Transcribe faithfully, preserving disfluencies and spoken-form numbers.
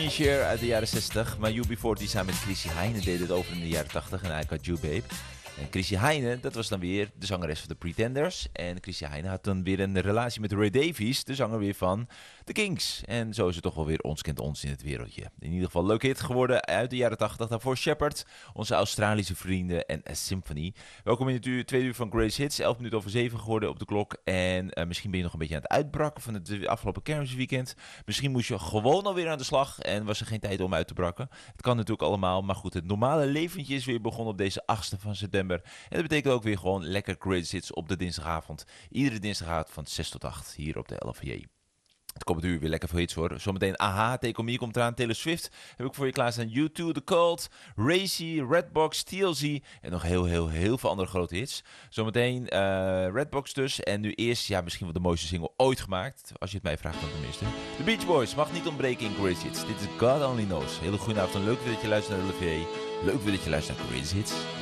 Sonny Cher uit de jaren zestig. Maar U B forty samen met Chrissy Hynde deed het over in de jaren tachtig. En I Got You Babe. En Chrissy Hynde, dat was dan weer de zangeres van de Pretenders. En Chrissy Hynde had dan weer een relatie met Ray Davies, de zanger weer van The Kinks. En zo is het toch wel weer ons kent ons in het wereldje. In ieder geval leuk hit geworden uit de jaren tachtig. Daarvoor Shepherd, onze Australische vrienden en A Symphony. Welkom in het uur, tweede uur van Grace Hits. elf minuten over zeven geworden op de klok. En uh, misschien ben je nog een beetje aan het uitbraken van het afgelopen kerstweekend. Misschien moest je gewoon alweer aan de slag en was er geen tijd om uit te braken. Het kan natuurlijk allemaal, maar goed, het normale leventje is weer begonnen op deze achtste van september. En dat betekent ook weer gewoon lekker Great Hits op de dinsdagavond. Iedere dinsdagavond van zes tot acht hier op de L V J. Het komt natuurlijk weer lekker veel hits hoor. Zometeen Aha, Take On Me komt eraan. Taylor Swift heb ik voor je klaarstaan. U two, The Cult, Racy, Redbox, T L Z en nog heel, heel, heel veel andere grote hits. Zometeen uh, Redbox dus. En nu eerst, ja, misschien wel de mooiste single ooit gemaakt. Als je het mij vraagt dan tenminste. The Beach Boys mag niet ontbreken in Great Hits. Dit is God Only Knows. Hele goede avond en leuk weer dat je luistert naar de L V J. Leuk weer dat je luistert naar Great Hits.